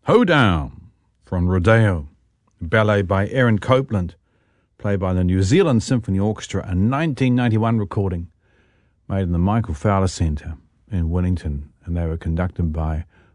Hoedown from Rodeo, a ballet by Aaron Copland, played by the New Zealand Symphony Orchestra, a 1991 recording made in the Michael Fowler Centre in Wellington, and they were conducted by